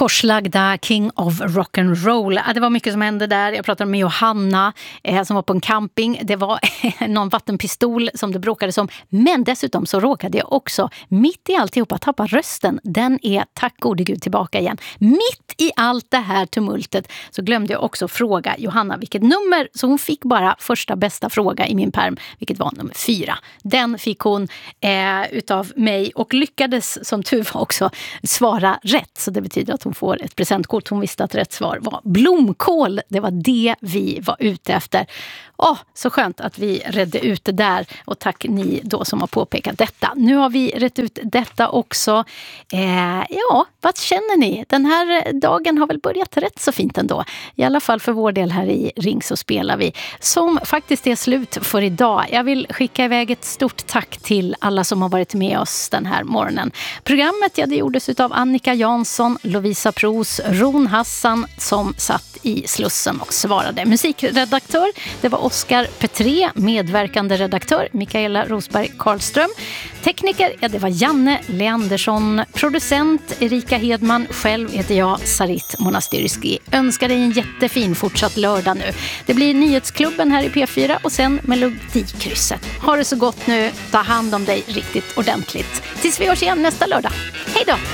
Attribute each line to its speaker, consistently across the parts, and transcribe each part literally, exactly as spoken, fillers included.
Speaker 1: korslagda King of Rock'n'Roll. Det var mycket som hände där. Jag pratade med Johanna eh, som var på en camping. Det var någon vattenpistol som det bråkade som. Men dessutom så råkade jag också mitt i alltihopa tappa rösten. Den är tack gode gud tillbaka igen. Mitt i allt det här tumultet så glömde jag också fråga Johanna vilket nummer. Så hon fick bara första bästa fråga i min perm, vilket var nummer fyra. Den fick hon eh, utav mig och lyckades som tur var också svara rätt. Så det betyder att hon får ett presentkort. Hon visste att rätt svar var blomkål. Det var det vi var ute efter. Åh, så skönt att vi redde ut det där. Och tack ni då som har påpekat detta. Nu har vi rätt ut detta också. Eh, ja, vad känner ni? Den här dagen har väl börjat rätt så fint ändå. I alla fall för vår del här i Ring så spelar vi. Som faktiskt är slut för idag. Jag vill skicka iväg ett stort tack till alla som har varit med oss den här morgonen. Programmet ja, det gjordes av Annika Jansson, Lovisa Pros, Ron Hassan som satt i Slussen och svarade. Musikredaktör, det var Oskar Petré, medverkande redaktör Mikaela Rosberg Karlström. Tekniker, ja det var Janne Leandersson. Producent Erika Hedman. Själv heter jag Sarit Monastyrski. Önskar dig en jättefin fortsatt lördag nu. Det blir Nyhetsklubben här i P fyra och sen Melodikrysset. Ha det så gott nu. Ta hand om dig riktigt ordentligt. Tills vi hörs igen nästa lördag. Hej då!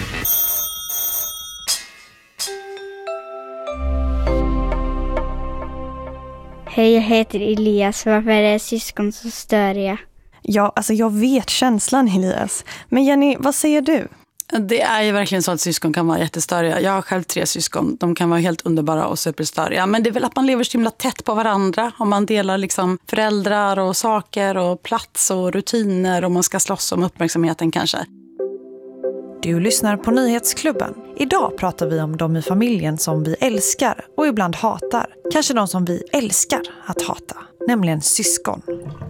Speaker 2: Hej, jag heter Elias. Varför är syskon så störiga?
Speaker 3: Ja, alltså jag vet känslan, Elias. Men Jenny, vad säger du?
Speaker 4: Det är ju verkligen så att syskon kan vara jättestöriga. Jag har själv tre syskon. De kan vara helt underbara och superstöriga. Men det är väl att man lever så himla tätt på varandra. Om man delar liksom föräldrar och saker och plats och rutiner. Och man ska slåss om uppmärksamheten kanske.
Speaker 5: Du lyssnar på Nyhetsklubben. Idag pratar vi om de i familjen som vi älskar och ibland hatar. Kanske de som vi älskar att hata, nämligen syskon.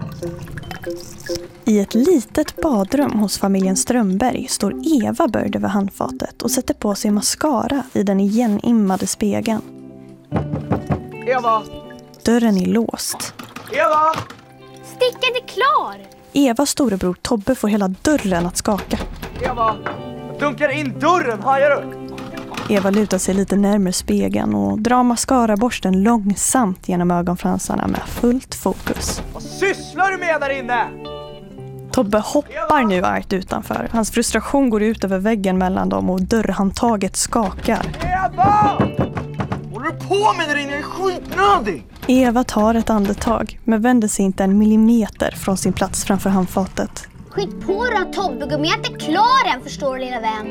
Speaker 3: I ett litet badrum hos familjen Strömberg står Eva böjd över handfatet och sätter på sig mascara i den igenimmade spegeln.
Speaker 6: Eva!
Speaker 3: Dörren är låst.
Speaker 6: Eva!
Speaker 2: Stickan är klar!
Speaker 3: Evas storebror Tobbe får hela dörren att skaka.
Speaker 6: Eva! Dunkar in dörren, hajar du?
Speaker 3: Eva lutar sig lite närmare spegeln och drar mascaraborsten långsamt genom ögonfransarna med fullt fokus.
Speaker 6: Vad sysslar du med där inne?
Speaker 3: Tobbe hoppar nu argt utanför. Hans frustration går ut över väggen mellan dem och dörrhandtaget skakar.
Speaker 6: Eva! Håller du på med där inne? Jag är skitnödig!
Speaker 3: Eva tar ett andetag men vänder sig inte en millimeter från sin plats framför handfatet.
Speaker 7: Skit på då, Tobbe. Gå med att är klar än, förstår du, lilla vän.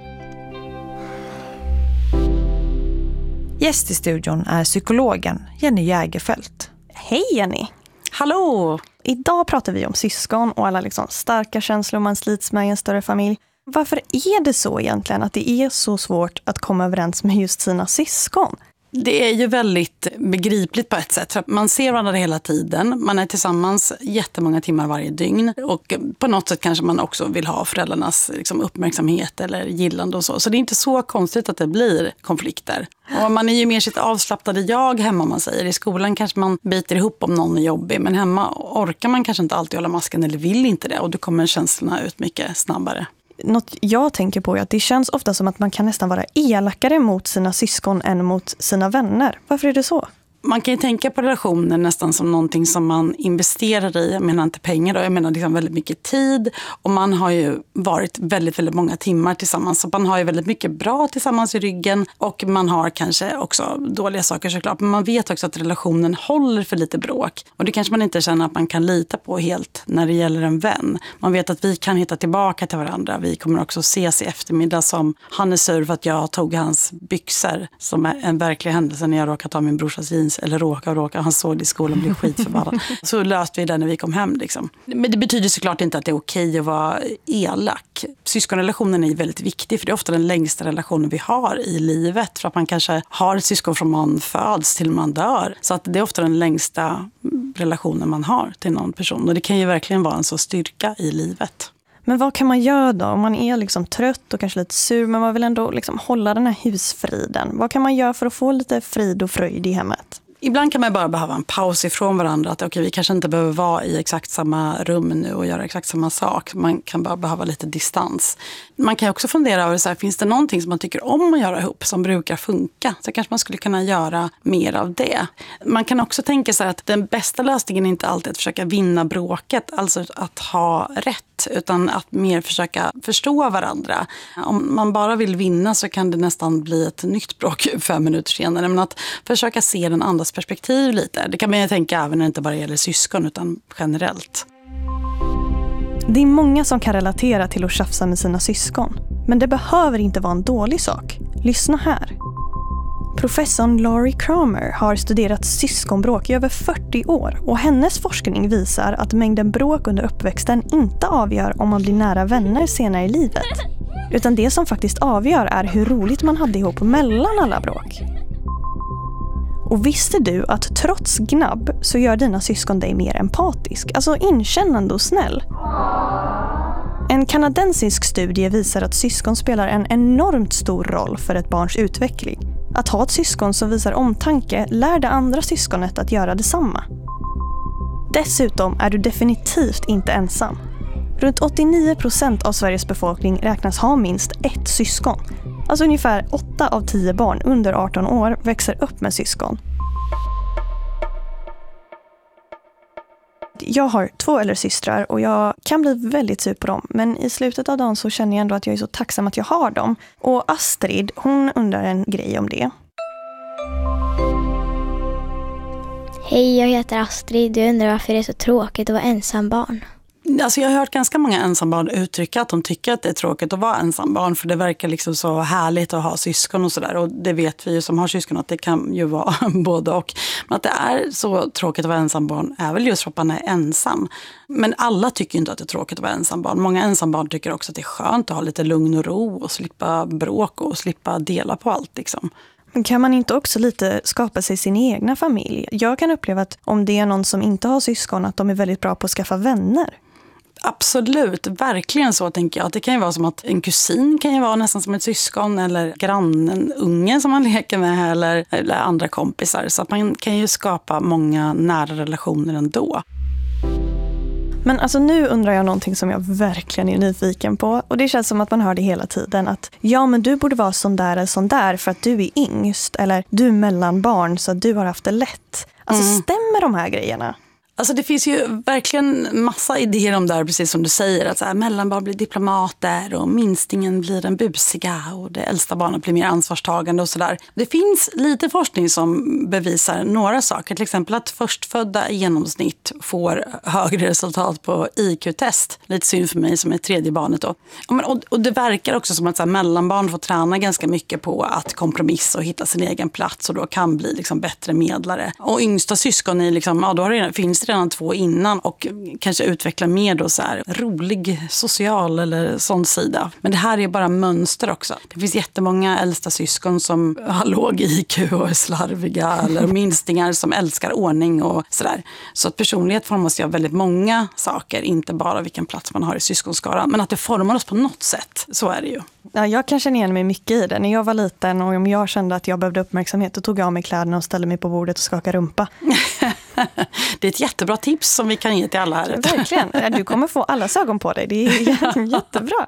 Speaker 5: Gäst i studion är psykologen Jenny Jägerfeldt.
Speaker 3: Hej Jenny!
Speaker 4: Hallå!
Speaker 3: Idag pratar vi om syskon och alla liksom starka känslor man slits med i en större familj. Varför är det så egentligen att det är så svårt att komma överens med just sina syskon?
Speaker 4: Det är ju väldigt begripligt på ett sätt. För man ser varandra hela tiden. Man är tillsammans jättemånga timmar varje dygn. Och på något sätt kanske man också vill ha föräldrarnas liksom, uppmärksamhet eller gillande och så. Så det är inte så konstigt att det blir konflikter. Och man är ju mer sitt avslappnade jag hemma, man säger. I skolan kanske man biter ihop om någon är jobbig. Men hemma orkar man kanske inte alltid hålla masken eller vill inte det. Och då kommer känslorna ut mycket snabbare.
Speaker 3: Något jag tänker på är att det känns ofta som att man kan nästan vara elakare mot sina syskon än mot sina vänner. Varför är det så?
Speaker 4: Man kan ju tänka på relationer nästan som någonting som man investerar i. Jag menar inte pengar då, jag menar liksom väldigt mycket tid. Och man har ju varit väldigt, väldigt många timmar tillsammans. Så man har ju väldigt mycket bra tillsammans i ryggen. Och man har kanske också dåliga saker såklart. Men man vet också att relationen håller för lite bråk. Och det kanske man inte känner att man kan lita på helt när det gäller en vän. Man vet att vi kan hitta tillbaka till varandra. Vi kommer också ses i eftermiddag som han är sur för att jag tog hans byxor. Som är en verklig händelse när jag råkade ta min brorsas jeans. Eller råka och råka. Han såg det i skolan och blev skitförbannad. Så löste vi det när vi kom hem. Liksom. Men det betyder såklart inte att det är okej att vara elak. Syskonrelationen är väldigt viktig. För det är ofta den längsta relationen vi har i livet. För att man kanske har ett syskon från man föds till man dör. Så att det är ofta den längsta relationen man har till någon person. Och det kan ju verkligen vara en så styrka i livet.
Speaker 3: Men vad kan man göra då? Om man är liksom trött och kanske lite sur, men man vill ändå liksom hålla den här husfriden. Vad kan man göra för att få lite frid och fröjd i hemmet?
Speaker 4: Ibland kan man bara behöva en paus ifrån varandra. Att okay, vi kanske inte behöver vara i exakt samma rum nu och göra exakt samma sak. Man kan bara behöva lite distans. Man kan också fundera över, så här, finns det någonting som man tycker om att göra ihop som brukar funka? Så kanske man skulle kunna göra mer av det. Man kan också tänka sig att den bästa lösningen är inte alltid att försöka vinna bråket. Alltså att ha rätt, utan att mer försöka förstå varandra. Om man bara vill vinna så kan det nästan bli ett nytt bråk fem minuter senare. Men att försöka se den andras perspektiv lite. Det kan man ju tänka även när det inte bara gäller syskon utan generellt.
Speaker 3: Det är många som kan relatera till att tjafsa med sina syskon. Men det behöver inte vara en dålig sak. Lyssna här. Professorn Laurie Kramer har studerat syskonbråk i över fyrtio år och hennes forskning visar att mängden bråk under uppväxten inte avgör om man blir nära vänner senare i livet. Utan det som faktiskt avgör är hur roligt man hade ihop mellan alla bråk. Och visste du att trots gnabb så gör dina syskon dig mer empatisk, alltså inkännande och snäll? En kanadensisk studie visar att syskon spelar en enormt stor roll för ett barns utveckling. Att ha ett syskon som visar omtanke lär det andra syskonet att göra detsamma. Dessutom är du definitivt inte ensam. Runt åttionio procent av Sveriges befolkning räknas ha minst ett syskon. Alltså ungefär åtta av tio barn under arton år växer upp med syskon. Jag har två äldre systrar och jag kan bli väldigt sur på dem. Men i slutet av dagen så känner jag ändå att jag är så tacksam att jag har dem. Och Astrid, hon undrar en grej om det.
Speaker 2: Hej, jag heter Astrid. Jag undrar varför det är så tråkigt att vara ensam barn.
Speaker 4: Alltså jag har hört ganska många ensambarn uttrycka att de tycker att det är tråkigt att vara ensambarn, för det verkar liksom så härligt att ha syskon och sådär, och det vet vi ju som har syskon att det kan ju vara både och. Men att det är så tråkigt att vara ensambarn är väl just för att man är ensam. Men alla tycker inte att det är tråkigt att vara ensambarn. Många ensambarn tycker också att det är skönt att ha lite lugn och ro och slippa bråk och slippa dela på allt liksom.
Speaker 3: Men kan man inte också lite skapa sig sin egna familj? Jag kan uppleva att om det är någon som inte har syskon att de är väldigt bra på att skaffa vänner.
Speaker 4: Absolut, verkligen så tänker jag. Det kan ju vara som att en kusin kan ju vara nästan som ett syskon, eller grannen, unge som man leker med, eller, eller andra kompisar. Så att man kan ju skapa många nära relationer ändå.
Speaker 3: Men alltså nu undrar jag någonting som jag verkligen är nyfiken på. Och det känns som att man hör det hela tiden. Att ja, men du borde vara sån där eller sån där för att du är yngst. Eller du är mellanbarn så att du har haft det lätt. Alltså mm. stämmer de här grejerna?
Speaker 4: Alltså det finns ju verkligen massa idéer om det här, precis som du säger. Att så här, mellanbarn blir diplomater och minstingen blir den busiga och det äldsta barnet blir mer ansvarstagande och sådär. Det finns lite forskning som bevisar några saker. Till exempel att förstfödda i genomsnitt får högre resultat på I Q-test. Lite synd för mig som är tredje barnet då. Och det verkar också som att så här, mellanbarn får träna ganska mycket på att kompromissa och hitta sin egen plats och då kan bli liksom bättre medlare. Och yngsta syskon är liksom, ja då har det, finns det redan två innan och kanske utveckla mer då så här rolig social eller sån sida. Men det här är bara mönster också. Det finns jättemånga äldsta syskon som har låg I Q och är slarviga eller minstingar som älskar ordning och sådär. Så att personlighet formas ju av väldigt många saker, inte bara vilken plats man har i syskonskaran, men att det formar oss på något sätt. Så är det ju.
Speaker 3: Ja, jag kan känna igen mig mycket i det. När jag var liten och om jag kände att jag behövde uppmärksamhet, då tog jag av mig kläderna och ställde mig på bordet och skakade rumpa.
Speaker 4: Det är ett jättebra tips som vi kan ge till alla här.
Speaker 3: Verkligen. Du kommer få allas ögon på dig. Det är jättebra.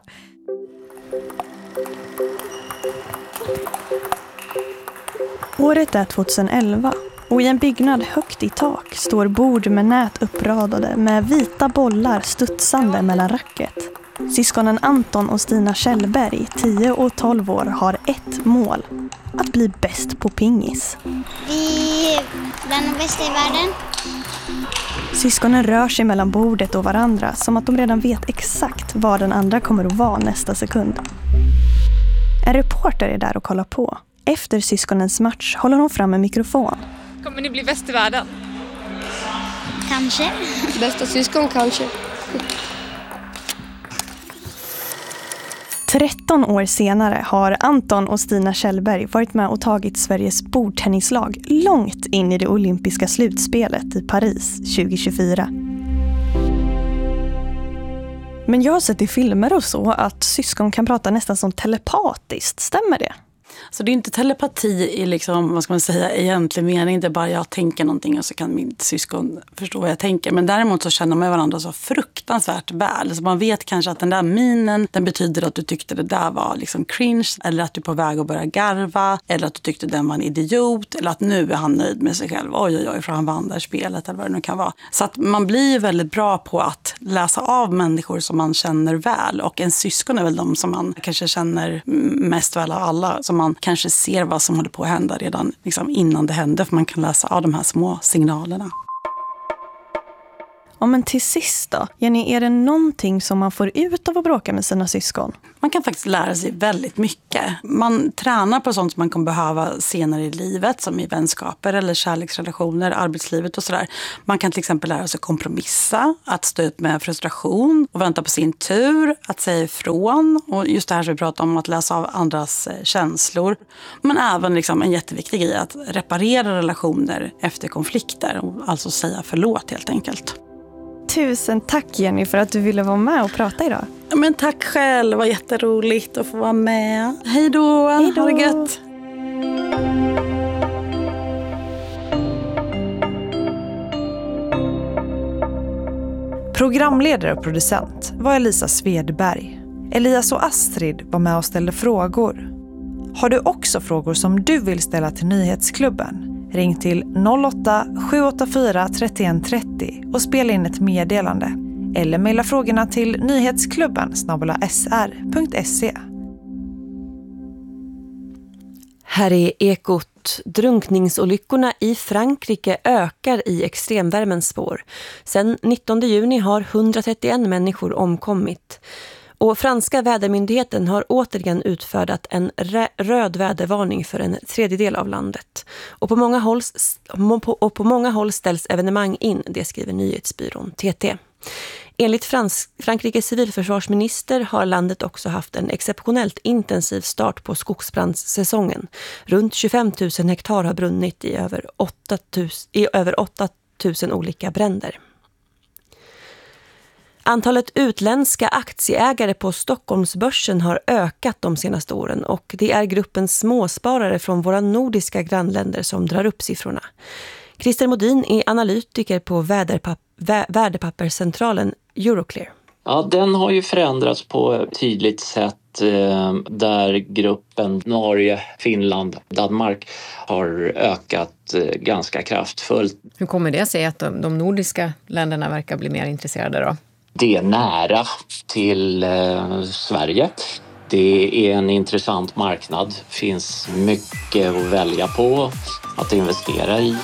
Speaker 3: Året är tjugoelva och i en byggnad högt i tak står bord med nät uppradade med vita bollar studsande mellan racket. Syskonen Anton och Stina Kjellberg, tio och tolv år, har ett mål. Att bli bäst på pingis.
Speaker 7: Vi är bland de bästa i världen.
Speaker 3: Syskonen rör sig mellan bordet och varandra som att de redan vet exakt vad den andra kommer att vara nästa sekund. En reporter är där och kollar på. Efter syskonens match håller hon fram en mikrofon.
Speaker 8: Kommer ni bli bäst i världen?
Speaker 7: Kanske.
Speaker 8: Bästa syskon kanske.
Speaker 3: tretton år senare har Anton och Stina Kjellberg varit med och tagit Sveriges bordtennislag långt in i det olympiska slutspelet i Paris tjugohundratjugofyra. Men jag har sett i filmer och så att syskon kan prata nästan som telepatiskt. Stämmer det?
Speaker 4: Så det är inte telepati i liksom, vad ska man säga, egentlig mening. Det är bara jag tänker någonting och så kan min syskon förstå vad jag tänker. Men däremot så känner man varandra så fruktansvärt väl. Så man vet kanske att den där minen, den betyder att du tyckte det där var liksom cringe. Eller att du är på väg att börja garva. Eller att du tyckte den var en idiot. Eller att nu är han nöjd med sig själv. Oj, oj, oj, för han vann där spelet eller vad det nu kan vara. Så att man blir väldigt bra på att läsa av människor som man känner väl. Och en syskon är väl de som man kanske känner mest väl av alla. Som man kanske ser vad som håller på att hända redan liksom innan det händer. För man kan läsa av de här små signalerna.
Speaker 3: Ja, men till sist då, Jenny, är det någonting som man får ut av att bråka med sina syskon?
Speaker 4: Man kan faktiskt lära sig väldigt mycket. Man tränar på sånt som man kommer behöva senare i livet, som i vänskaper eller kärleksrelationer, arbetslivet och sådär. Man kan till exempel lära sig kompromissa, att stå ut med frustration och vänta på sin tur, att säga ifrån. Och just det här som vi pratar om, att läsa av andras känslor. Men även liksom en jätteviktig grej, att reparera relationer efter konflikter. Och alltså säga förlåt helt enkelt.
Speaker 3: Tusen tack Jenny för att du ville vara med och prata idag.
Speaker 4: Men tack själv, det var jätteroligt att få vara med. Hej då, ha det gött.
Speaker 5: Programledare och producent var Elisa Svedberg. Elias och Astrid var med och ställde frågor. Har du också frågor som du vill ställa till Nyhetsklubben? Ring till noll åtta sju åtta fyra tre ett tre noll och spela in ett meddelande. Eller mejla frågorna till nyhetsklubben snabel-a s r punkt se.
Speaker 9: Här är Ekot. Drunkningsolyckorna i Frankrike ökar i extremvärmens spår. Sen nittonde juni har hundratrettioen människor omkommit. Och franska vädermyndigheten har återigen utfärdat en röd vädervarning för en tredjedel av landet. Och på många håll, och på många håll ställs evenemang in, det skriver nyhetsbyrån T T. Enligt Frans, Frankrikes civilförsvarsminister har landet också haft en exceptionellt intensiv start på skogsbrandssäsongen. Runt tjugofem tusen hektar har brunnit i över åtta tusen, i över åtta tusen olika bränder. Antalet utländska aktieägare på Stockholmsbörsen har ökat de senaste åren och det är gruppen småsparare från våra nordiska grannländer som drar upp siffrorna. Christer Modin är analytiker på värdepap- värdepapperscentralen Euroclear.
Speaker 10: Ja, den har ju förändrats på ett tydligt sätt eh, där gruppen Norge, Finland, Danmark har ökat eh, ganska kraftfullt.
Speaker 11: Hur kommer det sig att de, de nordiska länderna verkar bli mer intresserade då?
Speaker 10: Det är nära till eh, Sverige. Det är en intressant marknad. Finns mycket att välja på, att investera i.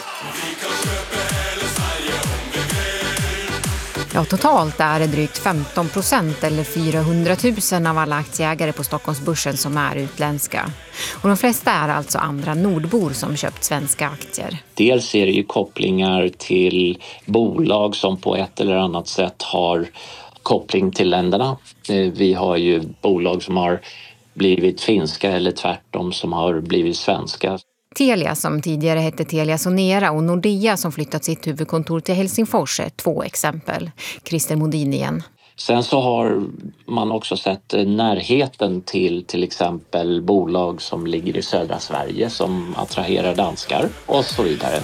Speaker 11: Ja, totalt är det drygt femton procent eller fyrahundratusen av alla aktieägare på Stockholmsbörsen som är utländska. Och de flesta är alltså andra nordbor som köpt svenska aktier.
Speaker 10: Dels är det ju kopplingar till bolag som på ett eller annat sätt har koppling till länderna. Vi har ju bolag som har blivit finska eller tvärtom som har blivit svenska.
Speaker 11: Telia som tidigare hette Telia Sonera och Nordea som flyttat sitt huvudkontor till Helsingfors är två exempel. Christer Modin igen.
Speaker 10: Sen så har man också sett närheten till till exempel bolag som ligger i södra Sverige som attraherar danskar och så vidare.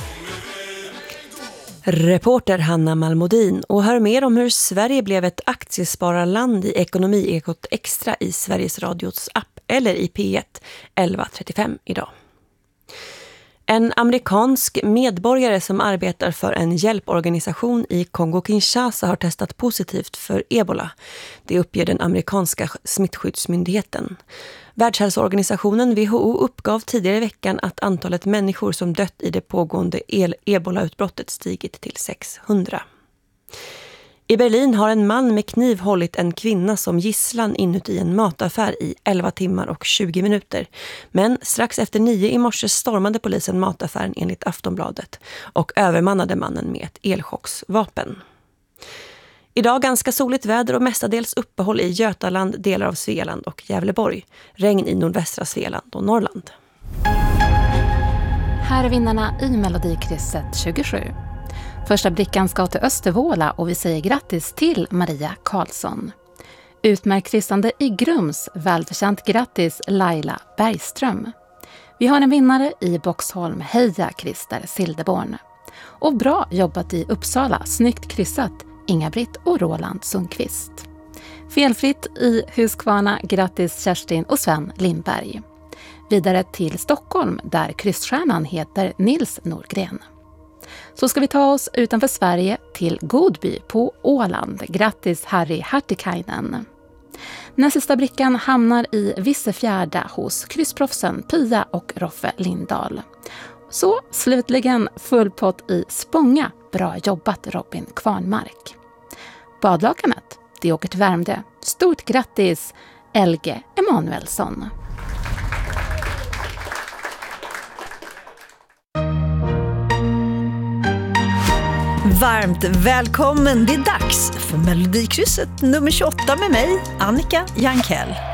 Speaker 9: Reporter Hanna Malmodin och hör mer om hur Sverige blev ett aktiespararland i Ekonomiekot Extra i Sveriges Radios app eller i P ett elva trettiofem idag. En amerikansk medborgare som arbetar för en hjälporganisation i Kongo-Kinshasa har testat positivt för ebola. Det uppger den amerikanska smittskyddsmyndigheten. Världshälsoorganisationen W H O uppgav tidigare i veckan att antalet människor som dött i det pågående ebola-utbrottet stigit till sexhundra. I Berlin har en man med kniv hållit en kvinna som gisslan inuti en mataffär i elva timmar och tjugo minuter. Men strax efter nio i morse stormade polisen mataffären enligt Aftonbladet och övermannade mannen med ett elchocksvapen. Idag ganska soligt väder och mestadels uppehåll i Götaland, delar av Svealand och Gävleborg. Regn i nordvästra Svealand och Norrland.
Speaker 1: Här är vinnarna i Melodikrysset tjugosju. Första brickan ska till Östervåla och vi säger grattis till Maria Karlsson.
Speaker 12: Utmärkt kryssande i Grums, välförtjänt grattis Laila Bergström. Vi har en vinnare i Boxholm, heja Christer Sildeborn. Och bra jobbat i Uppsala, snyggt kryssat Inga-Britt och Roland Sundqvist. Felfritt i Huskvarna, grattis Kerstin och Sven Lindberg. Vidare till Stockholm där kryssstjärnan heter Nils Norgren. Så ska vi ta oss utanför Sverige till Godby på Åland. Grattis Harry Hartikainen. Nästa sista brickan hamnar i Vissefjärda hos kryssproffsen Pia och Roffe Lindahl. Så slutligen full pott i Spånga. Bra jobbat Robin Kvarnmark. Badlakanet, det åker till Värmdö. Stort grattis Elge Emanuelsson.
Speaker 13: Varmt välkommen, det är dags för Melodikrysset nummer tjugoåtta med mig, Annika Jankell.